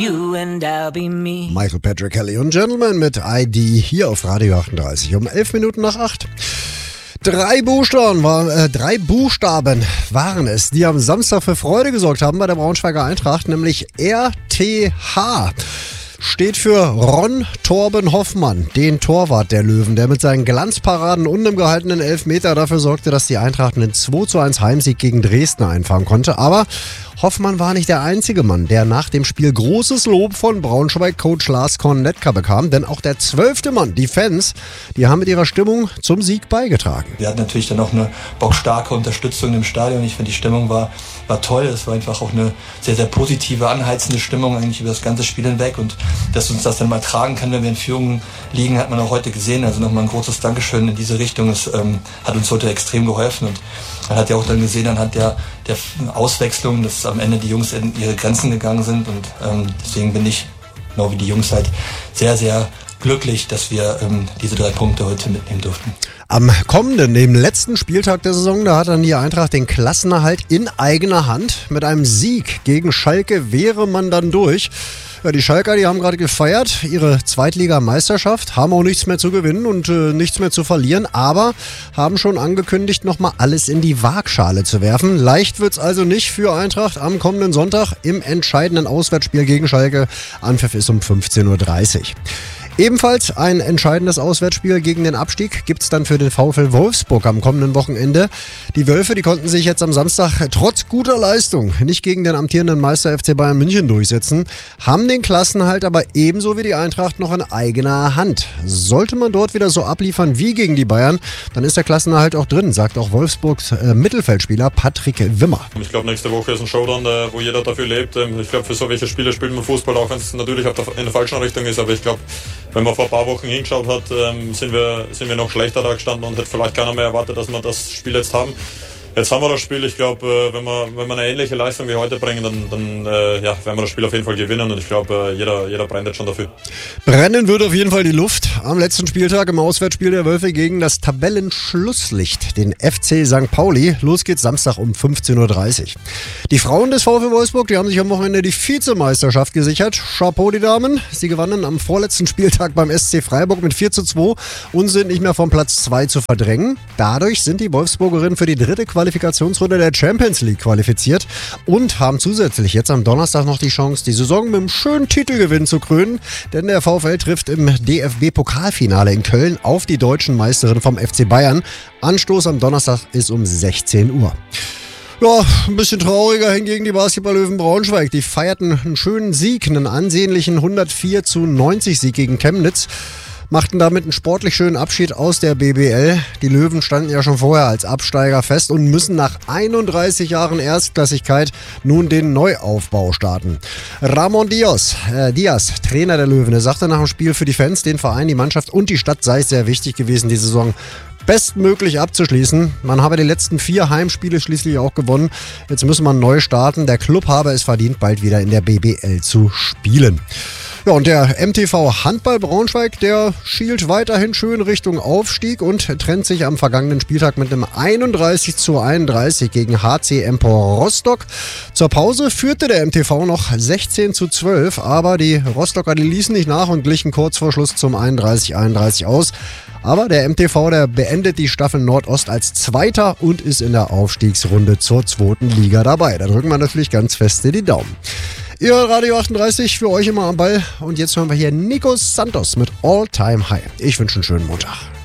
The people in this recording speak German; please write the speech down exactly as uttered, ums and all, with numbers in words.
You and I'll be me. Michael Patrick Kelly und Gentleman mit I D hier auf Radio achtunddreißig um elf Minuten nach acht. Drei Buchstaben, war, äh, drei Buchstaben waren es, die am Samstag für Freude gesorgt haben bei der Braunschweiger Eintracht, nämlich R T H. Steht für Ron Torben Hoffmann, den Torwart der Löwen, der mit seinen Glanzparaden und einem gehaltenen Elfmeter dafür sorgte, dass die Eintracht einen zwei zu eins Heimsieg gegen Dresden einfahren konnte. Aber Hoffmann war nicht der einzige Mann, der nach dem Spiel großes Lob von Braunschweig-Coach Lars Kornetka bekam. Denn auch der zwölfte Mann, die Fans, die haben mit ihrer Stimmung zum Sieg beigetragen. Wir hatten natürlich dann auch eine bockstarke Unterstützung im Stadion. Ich finde, die Stimmung war, war toll. Es war einfach auch eine sehr, sehr positive, anheizende Stimmung eigentlich über das ganze Spiel hinweg. Und dass uns das dann mal tragen kann, wenn wir in Führung liegen, hat man auch heute gesehen. Also nochmal ein großes Dankeschön in diese Richtung. Es ähm, hat uns heute extrem geholfen. Und man hat ja auch dann gesehen, anhand der, der Auswechslung, dass am Ende die Jungs in ihre Grenzen gegangen sind. Und ähm, deswegen bin ich, genau wie die Jungs halt, sehr, sehr glücklich, dass wir ähm, diese drei Punkte heute mitnehmen durften. Am kommenden, dem letzten Spieltag der Saison, da hat dann die Eintracht den Klassenerhalt in eigener Hand. Mit einem Sieg gegen Schalke wäre man dann durch. Ja, die Schalker, die haben gerade gefeiert, ihre Zweitligameisterschaft, haben auch nichts mehr zu gewinnen und äh, nichts mehr zu verlieren, aber haben schon angekündigt, nochmal alles in die Waagschale zu werfen. Leicht wird's also nicht für Eintracht am kommenden Sonntag im entscheidenden Auswärtsspiel gegen Schalke. Anpfiff ist um fünfzehn Uhr dreißig. Ebenfalls ein entscheidendes Auswärtsspiel gegen den Abstieg gibt's dann für den VfL Wolfsburg am kommenden Wochenende. Die Wölfe, die konnten sich jetzt am Samstag trotz guter Leistung nicht gegen den amtierenden Meister F C Bayern München durchsetzen, haben den Klassenhalt aber ebenso wie die Eintracht noch in eigener Hand. Sollte man dort wieder so abliefern wie gegen die Bayern, dann ist der Klassenerhalt auch drin, sagt auch Wolfsburgs äh, Mittelfeldspieler Patrick Wimmer. Ich glaube, nächste Woche ist ein Showdown, äh, wo jeder dafür lebt. Ich glaube, für so welche Spiele spielt man Fußball, auch wenn es natürlich auf der, in der falschen Richtung ist, aber ich glaube, wenn man vor ein paar Wochen hingeschaut hat, ähm, sind wir, sind wir noch schlechter da gestanden und hätte vielleicht keiner mehr erwartet, dass wir das Spiel jetzt haben. Jetzt haben wir das Spiel. Ich glaube, äh, wenn wir, wenn wir eine ähnliche Leistung wie heute bringen, dann, dann äh, ja, werden wir das Spiel auf jeden Fall gewinnen und ich glaube, äh, jeder, jeder brennt jetzt schon dafür. Brennen wird auf jeden Fall die Luft am letzten Spieltag im Auswärtsspiel der Wölfe gegen das Tabellenschlusslicht, den F C Sankt Pauli. Los geht's Samstag um fünfzehn Uhr dreißig. Die Frauen des VfL Wolfsburg, die haben sich am Wochenende die Vizemeisterschaft gesichert. Chapeau die Damen. Sie gewannen am vorletzten Spieltag beim S C Freiburg mit vier zu zwei und sind nicht mehr vom Platz zwei zu verdrängen. Dadurch sind die Wolfsburgerinnen für die dritte Qualifikationsrunde der Champions League qualifiziert und haben zusätzlich jetzt am Donnerstag noch die Chance, die Saison mit einem schönen Titelgewinn zu krönen, denn der VfL trifft im D F B-Pokalfinale in Köln auf die deutschen Meisterinnen vom F C Bayern. Anstoß am Donnerstag ist um sechzehn Uhr. Ja, ein bisschen trauriger hingegen die Basketball-Löwen Braunschweig. Die feierten einen schönen Sieg, einen ansehnlichen hundertvier zu neunzig Sieg gegen Chemnitz. Machten damit einen sportlich schönen Abschied aus der B B L. Die Löwen standen ja schon vorher als Absteiger fest und müssen nach einunddreißig Jahren Erstklassigkeit nun den Neuaufbau starten. Ramon Diaz, äh, Diaz, Trainer der Löwen, er sagte nach dem Spiel, für die Fans, den Verein, die Mannschaft und die Stadt sei es sehr wichtig gewesen, die Saison bestmöglich abzuschließen. Man habe die letzten vier Heimspiele schließlich auch gewonnen. Jetzt müssen wir neu starten. Der Club habe es verdient, bald wieder in der B B L zu spielen. Ja, und der M T V Handball Braunschweig, der schielt weiterhin schön Richtung Aufstieg und trennt sich am vergangenen Spieltag mit einem einunddreißig zu einunddreißig gegen H C Empor Rostock. Zur Pause führte der M T V noch sechzehn zu zwölf, aber die Rostocker, die ließen nicht nach und glichen kurz vor Schluss zum einunddreißig einunddreißig aus. Aber der M T V, der beendet die Staffel Nordost als Zweiter und ist in der Aufstiegsrunde zur zweiten Liga dabei. Da drücken wir natürlich ganz feste die Daumen. Ihr hört Radio achtunddreißig, für euch immer am Ball. Und jetzt hören wir hier Nico Santos mit All Time High. Ich wünsche einen schönen Montag.